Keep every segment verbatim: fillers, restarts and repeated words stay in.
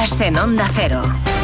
Noticias en Onda Cero.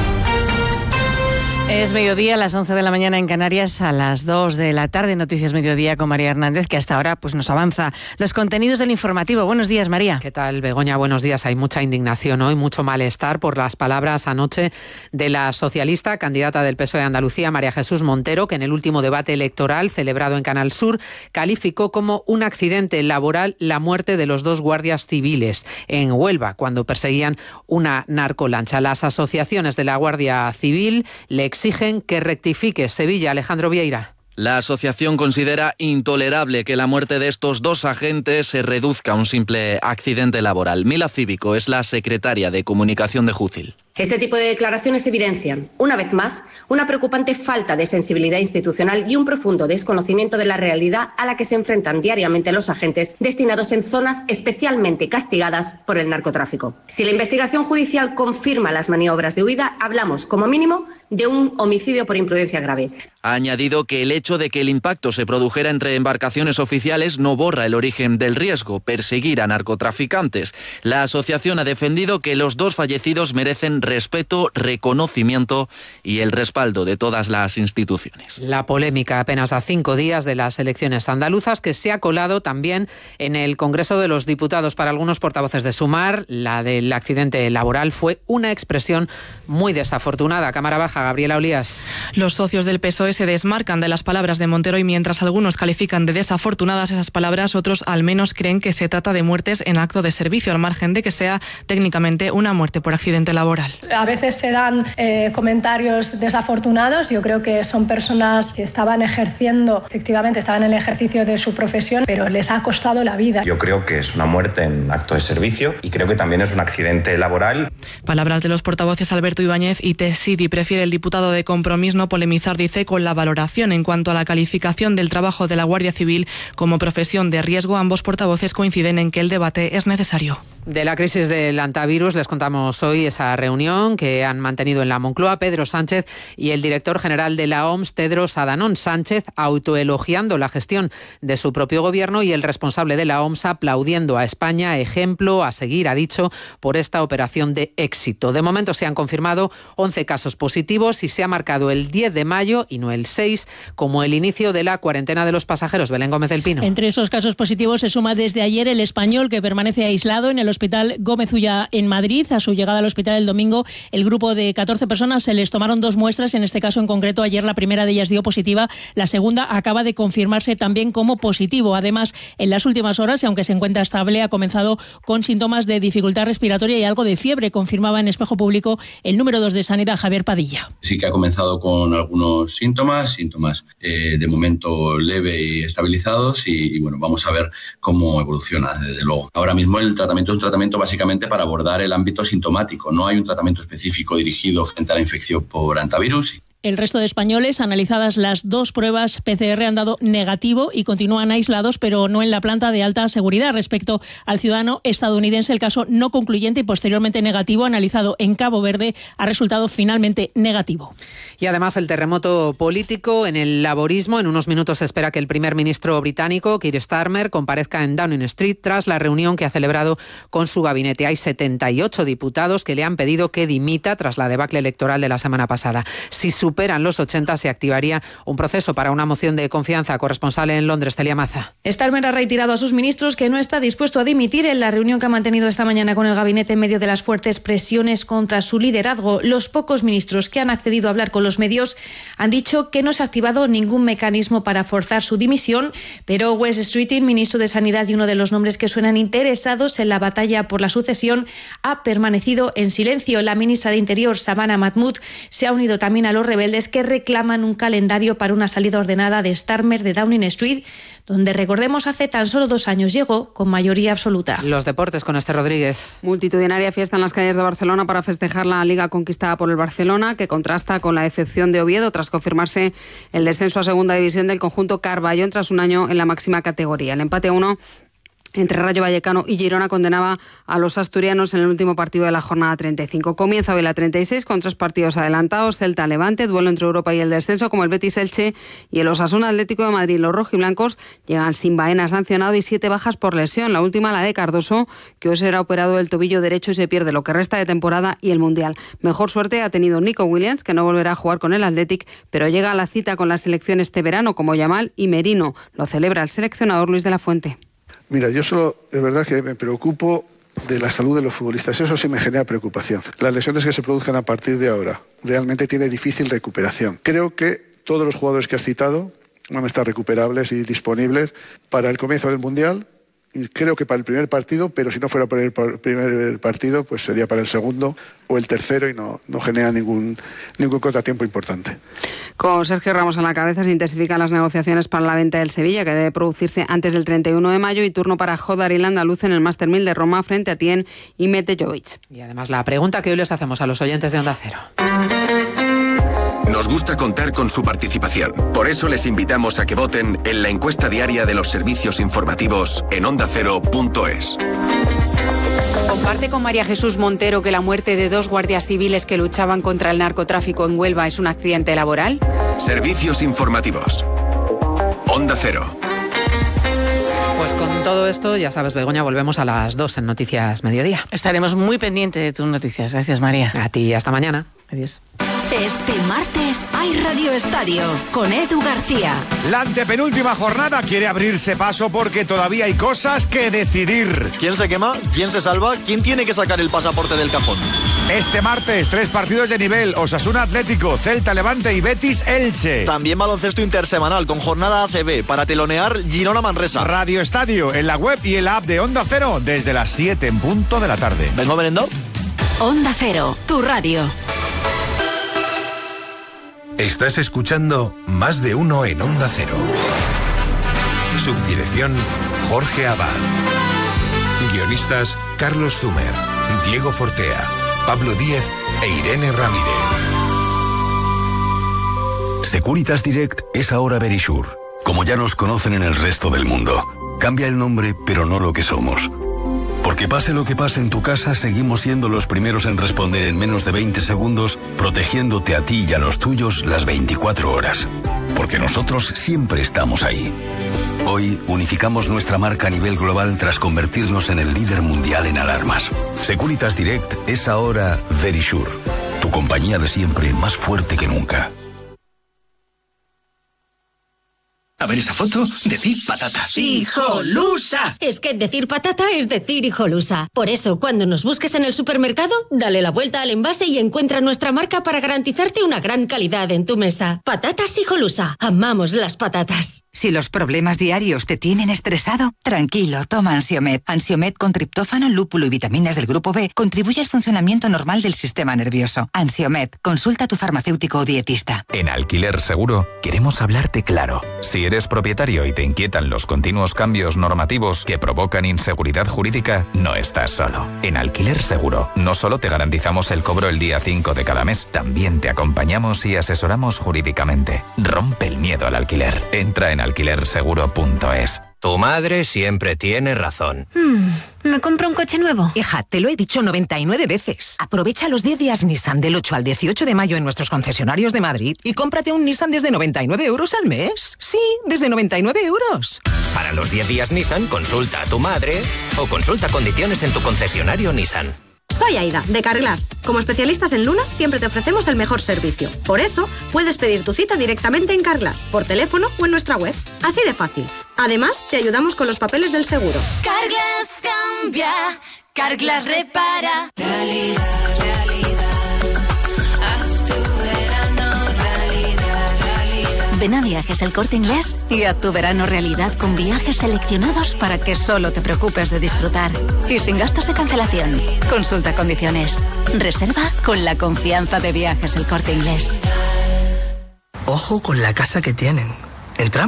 Es mediodía, a las once de la mañana en Canarias, a las dos de la tarde, Noticias Mediodía con María Hernández, que hasta ahora pues, nos avanza los contenidos del informativo. Buenos días, María. ¿Qué tal, Begoña? Buenos días. Hay mucha indignación hoy, mucho malestar por las palabras anoche de la socialista, candidata del P S O E de Andalucía, María Jesús Montero, que en el último debate electoral celebrado en Canal Sur calificó como un accidente laboral la muerte de los dos guardias civiles en Huelva, cuando perseguían una narcolancha. Las asociaciones de la Guardia Civil le exigen que rectifique. Sevilla, Alejandro Vieira. La asociación considera intolerable que la muerte de estos dos agentes se reduzca a un simple accidente laboral. Mila Cívico es la secretaria de Comunicación de Júcil. Este tipo de declaraciones evidencian, una vez más, una preocupante falta de sensibilidad institucional y un profundo desconocimiento de la realidad a la que se enfrentan diariamente los agentes destinados en zonas especialmente castigadas por el narcotráfico. Si la investigación judicial confirma las maniobras de huida, hablamos, como mínimo, de un homicidio por imprudencia grave. Ha añadido que el hecho de que el impacto se produjera entre embarcaciones oficiales no borra el origen del riesgo, perseguir a narcotraficantes. La asociación ha defendido que los dos fallecidos merecen respeto, reconocimiento y el respaldo de todas las instituciones. La polémica apenas a cinco días de las elecciones andaluzas, que se ha colado también en el Congreso de los Diputados. Para algunos portavoces de Sumar, la del accidente laboral fue una expresión muy desafortunada. Cámara Baja, Gabriela Olías. Los socios del P S O E se desmarcan de las palabras de Montero y mientras algunos califican de desafortunadas esas palabras, otros al menos creen que se trata de muertes en acto de servicio, al margen de que sea técnicamente una muerte por accidente laboral. A veces se dan eh, comentarios desafortunados. Yo creo que son personas que estaban ejerciendo, efectivamente estaban en el ejercicio de su profesión, pero les ha costado la vida. Yo creo que es una muerte en acto de servicio y creo que también es un accidente laboral. Palabras de los portavoces Alberto Ibáñez y Tesidi. Prefiere el diputado de Compromís no polemizar, dice, con la valoración en cuanto a la calificación del trabajo de la Guardia Civil como profesión de riesgo. Ambos portavoces coinciden en que el debate es necesario. De la crisis del antivirus les contamos hoy esa reunión que han mantenido en la Moncloa Pedro Sánchez y el director general de la O M S, Tedros Adhanom. Sánchez autoelogiando la gestión de su propio gobierno y el responsable de la O M S aplaudiendo a España, ejemplo a seguir, ha dicho, por esta operación de éxito. De momento se han confirmado once casos positivos y se ha marcado el diez de mayo y no el seis como el inicio de la cuarentena de los pasajeros. Belén Gómez del Pino. Entre esos casos positivos se suma desde ayer el español, que permanece aislado en el Hospital Gómez Ulla en Madrid. A su llegada al hospital el domingo, el grupo de catorce personas se les tomaron dos muestras, en este caso en concreto ayer la primera de ellas dio positiva, la segunda acaba de confirmarse también como positivo. Además, en las últimas horas, y aunque se encuentra estable, ha comenzado con síntomas de dificultad respiratoria y algo de fiebre, confirmaba en Espejo Público el número dos de Sanidad, Javier Padilla. Sí que ha comenzado con algunos síntomas, síntomas eh, de momento leve y estabilizados y, y bueno, vamos a ver cómo evoluciona, desde luego. Ahora mismo el tratamiento es un tratamiento básicamente para abordar el ámbito sintomático, no hay un tratamiento específico dirigido frente a la infección por antivirus. El resto de españoles, analizadas las dos pruebas P C R, han dado negativo y continúan aislados, pero no en la planta de alta seguridad. Respecto al ciudadano estadounidense, el caso no concluyente y posteriormente negativo, analizado en Cabo Verde, ha resultado finalmente negativo. Y además el terremoto político en el laborismo. En unos minutos se espera que el primer ministro británico, Keir Starmer, comparezca en Downing Street tras la reunión que ha celebrado con su gabinete. Hay setenta y ocho diputados que le han pedido que dimita tras la debacle electoral de la semana pasada. Si su superan los ochenta, se activaría un proceso para una moción de confianza. Corresponsal en Londres, Celia Maza. Starmer ha reiterado a sus ministros que no está dispuesto a dimitir en la reunión que ha mantenido esta mañana con el gabinete en medio de las fuertes presiones contra su liderazgo. Los pocos ministros que han accedido a hablar con los medios han dicho que no se ha activado ningún mecanismo para forzar su dimisión, pero Wes Streeting, ministro de Sanidad y uno de los nombres que suenan interesados en la batalla por la sucesión, ha permanecido en silencio. La ministra de Interior, Savannah Mahmood, se ha unido también a los rebeldes que reclaman un calendario para una salida ordenada de Starmer de Downing Street, donde, recordemos, hace tan solo dos años llegó con mayoría absoluta. Los deportes con Esther Rodríguez. Multitudinaria fiesta en las calles de Barcelona para festejar la Liga conquistada por el Barcelona, que contrasta con la decepción de Oviedo tras confirmarse el descenso a segunda división del conjunto Carballón tras un año en la máxima categoría. El empate a uno entre Rayo Vallecano y Girona condenaba a los asturianos en el último partido de la jornada treinta y cinco. Comienza hoy la treinta y seis con tres partidos adelantados: Celta-Levante, duelo entre Europa y el descenso, como el Betis-Elche y el Osasuna Atlético de Madrid. Los rojiblancos llegan sin Baena sancionado y siete bajas por lesión. La última, la de Cardoso, que hoy será operado del tobillo derecho y se pierde lo que resta de temporada y el Mundial. Mejor suerte ha tenido Nico Williams, que no volverá a jugar con el Athletic, pero llega a la cita con la selección este verano, como Yamal y Merino. Lo celebra el seleccionador Luis de la Fuente. Mira, yo solo, es verdad que me preocupo de la salud de los futbolistas, eso sí me genera preocupación. Las lesiones que se produzcan a partir de ahora realmente tiene difícil recuperación. Creo que todos los jugadores que has citado van a estar recuperables y disponibles para el comienzo del Mundial. Y creo que para el primer partido, pero si no fuera para el primer partido, pues sería para el segundo o el tercero y no, no genera ningún, ningún contratiempo importante. Con Sergio Ramos a la cabeza se intensifican las negociaciones para la venta del Sevilla, que debe producirse antes del treinta y uno de mayo, y turno para Jodar y el andaluz en el Master mil de Roma frente a Tien y Mete Jovic. Y además la pregunta que hoy les hacemos a los oyentes de Onda Cero. Nos gusta contar con su participación. Por eso les invitamos a que voten en la encuesta diaria de los servicios informativos en onda cero punto es. Comparte con María Jesús Montero que la muerte de dos guardias civiles que luchaban contra el narcotráfico en Huelva es un accidente laboral. Servicios informativos. Onda Cero. Pues con todo esto, ya sabes, Begoña, volvemos a las dos en Noticias Mediodía. Estaremos muy pendientes de tus noticias. Gracias, María. A ti, hasta mañana. Adiós. Este martes hay Radio Estadio con Edu García. La antepenúltima jornada quiere abrirse paso porque todavía hay cosas que decidir. ¿Quién se quema? ¿Quién se salva? ¿Quién tiene que sacar el pasaporte del cajón? Este martes, tres partidos de nivel: Osasuna Atlético, Celta Levante y Betis Elche. También baloncesto intersemanal con jornada A C B para telonear Girona Manresa. Radio Estadio en la web y en la app de Onda Cero desde las siete en punto de la tarde. ¿Vengo merendado? Onda Cero, tu radio. Estás escuchando Más de Uno en Onda Cero. Subdirección Jorge Abad. Guionistas Carlos Zumer, Diego Fortea, Pablo Díez e Irene Ramírez. Securitas Direct es ahora Verisure. Como ya nos conocen en el resto del mundo. Cambia el nombre, pero no lo que somos. Porque pase lo que pase en tu casa, seguimos siendo los primeros en responder en menos de veinte segundos, protegiéndote a ti y a los tuyos las veinticuatro horas. Porque nosotros siempre estamos ahí. Hoy unificamos nuestra marca a nivel global tras convertirnos en el líder mundial en alarmas. Securitas Direct es ahora Verisure, tu compañía de siempre más fuerte que nunca. A ver esa foto, decir patata. ¡Hijolusa! Es que decir patata es decir hijolusa. Por eso, cuando nos busques en el supermercado, dale la vuelta al envase y encuentra nuestra marca para garantizarte una gran calidad en tu mesa. Patatas Hijolusa. Amamos las patatas. Si los problemas diarios te tienen estresado, tranquilo, toma Ansiomed. Ansiomed con triptófano, lúpulo y vitaminas del grupo B contribuye al funcionamiento normal del sistema nervioso. Ansiomed, consulta a tu farmacéutico o dietista. En Alquiler Seguro queremos hablarte claro. Si eres propietario y te inquietan los continuos cambios normativos que provocan inseguridad jurídica, no estás solo. En Alquiler Seguro no solo te garantizamos el cobro el día cinco de cada mes, también te acompañamos y asesoramos jurídicamente. Rompe el miedo al alquiler. Entra en alquiler seguro punto es. Tu madre siempre tiene razón. Hmm, ¿me compro un coche nuevo? Hija, te lo he dicho noventa y nueve veces. Aprovecha los diez días Nissan del ocho al dieciocho de mayo en nuestros concesionarios de Madrid y cómprate un Nissan desde noventa y nueve euros al mes. Sí, desde noventa y nueve euros. Para los diez días Nissan, consulta a tu madre o consulta condiciones en tu concesionario Nissan. Soy Aida, de Carglass. Como especialistas en lunas, siempre te ofrecemos el mejor servicio. Por eso, puedes pedir tu cita directamente en Carglass, por teléfono o en nuestra web. Así de fácil. Además, te ayudamos con los papeles del seguro. Carglass cambia, Carglass repara. Realidad, realidad. Haz tu verano realidad, realidad. Ven a Viajes El Corte Inglés y haz tu verano realidad con viajes seleccionados para que solo te preocupes de disfrutar. Y sin gastos de cancelación. Consulta condiciones. Reserva con la confianza de Viajes El Corte Inglés. Ojo con la casa que tienen. ¿Entramos?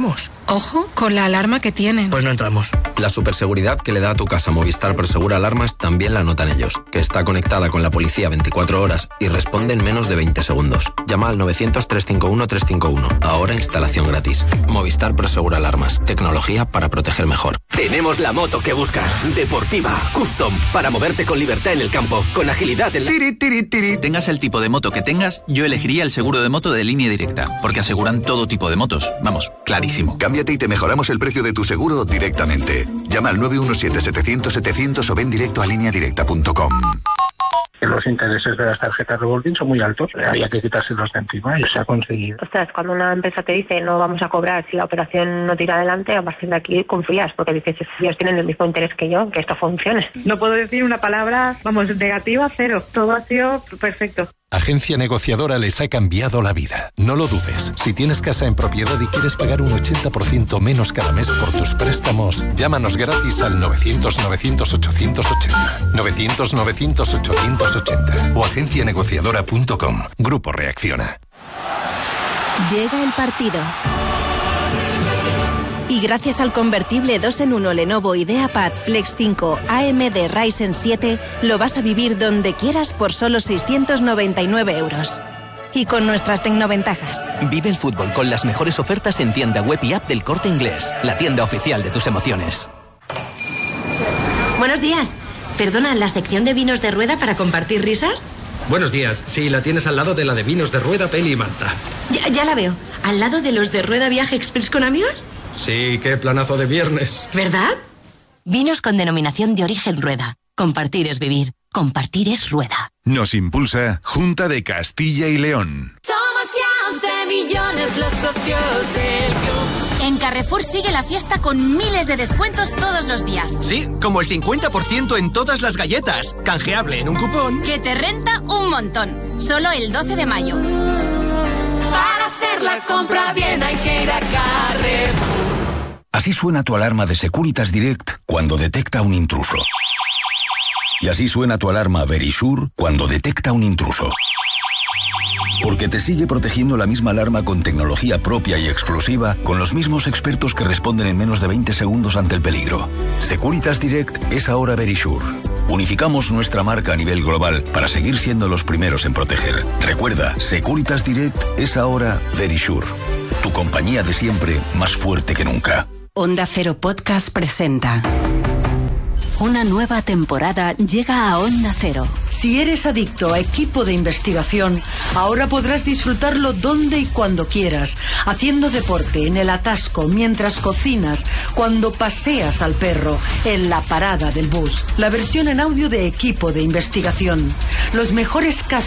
Ojo con la alarma que tienen. Pues no entramos. La superseguridad que le da a tu casa Movistar Prosegur Alarmas también la notan ellos, que está conectada con la policía veinticuatro horas y responde en menos de veinte segundos. Llama al novecientos, trescientos cincuenta y uno, trescientos cincuenta y uno. Ahora instalación gratis. Movistar Prosegur Alarmas. Tecnología para proteger mejor. Tenemos la moto que buscas. Deportiva, custom, para moverte con libertad en el campo, con agilidad en la... Tiri, tiri, tiri. Tengas el tipo de moto que tengas, yo elegiría el seguro de moto de Línea Directa, porque aseguran todo tipo de motos. Vamos, clarísimo. Cámbiate y te mejoramos el precio de tu seguro directamente. Llama al nueve uno siete, setecientos, setecientos o ven directo a línea directa punto com. Los intereses de las tarjetas revolving son muy altos, había que quitárselos de encima y se ha conseguido. Ostras, cuando una empresa te dice no vamos a cobrar si la operación no tira adelante, a partir de aquí confías, porque dices, ellos tienen el mismo interés que yo, que esto funcione. No puedo decir una palabra, vamos, negativa, cero. Todo ha sido perfecto. Agencia Negociadora les ha cambiado la vida. No lo dudes. Si tienes casa en propiedad y quieres pagar un ochenta por ciento menos cada mes por tus préstamos, llámanos gratis al novecientos, novecientos, ochocientos ochenta. novecientos, novecientos, ochocientos ochenta o agencia negociadora punto com. Grupo Reacciona. Llega el partido. Y gracias al convertible dos en uno Lenovo IdeaPad Flex cinco A M D Ryzen siete, lo vas a vivir donde quieras por solo seiscientos noventa y nueve euros. Y con nuestras tecnoventajas. Vive el fútbol con las mejores ofertas en tienda web y app del Corte Inglés, la tienda oficial de tus emociones. Buenos días. Perdona, ¿la sección de vinos de rueda para compartir risas? Buenos días. Sí, la tienes al lado de la de vinos de rueda, peli y manta. Ya, ya la veo. ¿Al lado de los de rueda viaje express con amigos? Sí, qué planazo de viernes. ¿Verdad? Vinos con denominación de origen rueda. Compartir es vivir. Compartir es rueda. Nos impulsa Junta de Castilla y León. Somos ya once millones los socios del club. En Carrefour sigue la fiesta con miles de descuentos todos los días. Sí, como el cincuenta por ciento en todas las galletas. Canjeable en un cupón. Que te renta un montón. Solo el doce de mayo. Para hacer la compra bien hay que ir a Carrefour. Así suena tu alarma de Securitas Direct cuando detecta un intruso. Y así suena tu alarma Verisure cuando detecta un intruso. Porque te sigue protegiendo la misma alarma con tecnología propia y exclusiva, con los mismos expertos que responden en menos de veinte segundos ante el peligro. Securitas Direct es ahora Verisure. Unificamos nuestra marca a nivel global para seguir siendo los primeros en proteger. Recuerda, Securitas Direct es ahora Verisure. Tu compañía de siempre más fuerte que nunca. Onda Cero Podcast presenta. Una nueva temporada llega a Onda Cero. Si eres adicto a equipo de investigación, ahora podrás disfrutarlo donde y cuando quieras, haciendo deporte, en el atasco, mientras cocinas, cuando paseas al perro, en la parada del bus. La versión en audio de equipo de investigación. Los mejores casos